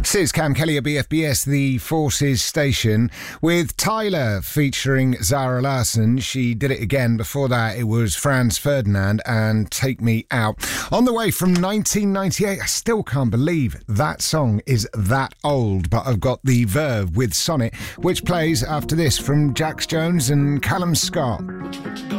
This is Cam Kelly at BFBS, the Forces station, with Tyler featuring Zara Larsson. She did it again. Before that, it was Franz Ferdinand and Take Me Out. On the way from 1998, I still can't believe that song is that old, but I've got the Verve with Sonnet, which plays after this from Jax Jones and Callum Scott.